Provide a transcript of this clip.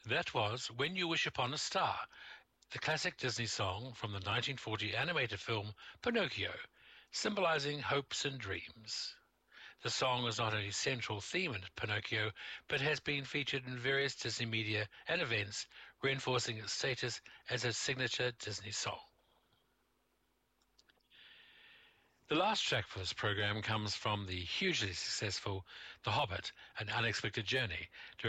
That was When You Wish Upon a Star, the classic Disney song from the 1940 animated film Pinocchio, symbolizing hopes and dreams. The song is not a central theme in Pinocchio, but has been featured in various Disney media and events, reinforcing its status as a signature Disney song. The last track for this program comes from the hugely successful The Hobbit, An Unexpected Journey,